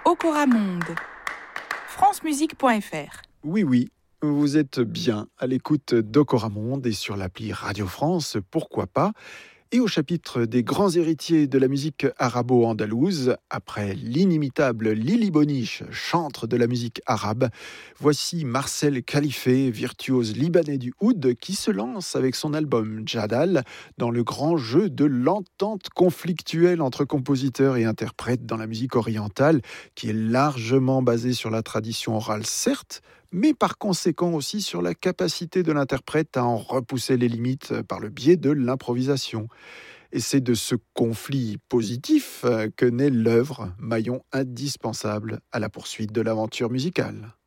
Okora Monde. francemusique.fr. Oui, vous êtes bien à l'écoute d'Okora Monde et sur l'appli Radio France, pourquoi pas. Et au chapitre des grands héritiers de la musique arabo-andalouse, après l'inimitable Lili Boniche, chantre de la musique arabe, voici Marcel Khalifé, virtuose libanais du oud, qui se lance avec son album Jadal dans le grand jeu de l'entente conflictuelle entre compositeurs et interprètes dans la musique orientale, qui est largement basée sur la tradition orale, certes, mais par conséquent aussi sur la capacité de l'interprète à en repousser les limites par le biais de l'improvisation. Et c'est de ce conflit positif que naît l'œuvre, maillon indispensable à la poursuite de l'aventure musicale.